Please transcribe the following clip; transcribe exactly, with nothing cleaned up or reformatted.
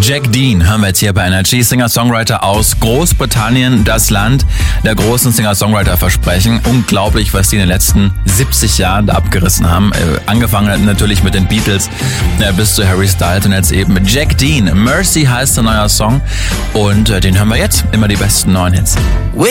Jack Dean haben wir jetzt hier bei Energy, Singer-Songwriter aus Großbritannien, das Land der großen Singer-Songwriter-Versprechen. Unglaublich, was die in den letzten siebzig Jahren da abgerissen haben. Äh, angefangen natürlich mit den Beatles äh, bis zu Harry Styles und jetzt eben mit Jack Dean. Mercy heißt der neue Song und äh, den hören wir jetzt. Immer die besten neuen Hits. We